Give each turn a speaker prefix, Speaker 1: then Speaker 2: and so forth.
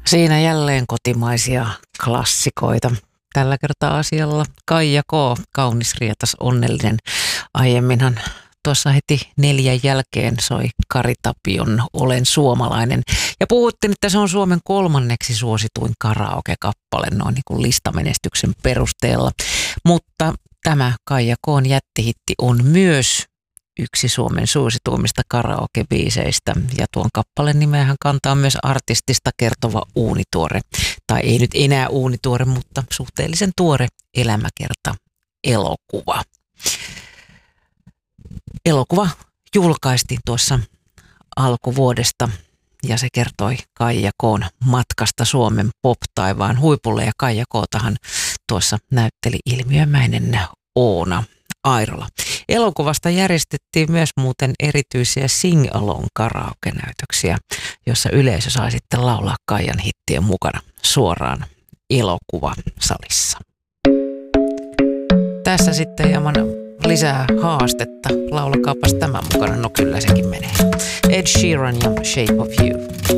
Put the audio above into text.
Speaker 1: Siinä jälleen kotimaisia klassikoita. Tällä kertaa asialla Kaija K. Kaunis, rietas, onnellinen. Aiemminhan tuossa heti 4 jälkeen soi Kari Tapion Olen suomalainen. Ja puhuttiin, että se on Suomen 3. suosituin karaoke-kappale noin niin kuin listamenestyksen perusteella. Mutta tämä Kaija K:n jättihitti on myös yksi Suomen suosituimmista karaokebiiseistä, ja tuon kappaleen nimeähän kantaa myös artistista kertova uunituore, tai ei nyt enää uunituore, mutta suhteellisen tuore elämäkerta elokuva. Elokuva julkaistiin tuossa alkuvuodesta, ja se kertoi Kaija K:n matkasta Suomen pop-taivaan huipulle, ja Kaija K:tahan tuossa näytteli ilmiömäinen Oona Airola. Elokuvasta järjestettiin myös muuten erityisiä sing-along karaoke-näytöksiä, jossa yleisö sai sitten laulaa Kaijan hittien mukana suoraan elokuvasalissa. Tässä sitten hieman lisää haastetta. Laulakaapas tämän mukana, no kyllä sekin menee. Ed Sheeran ja Shape of You.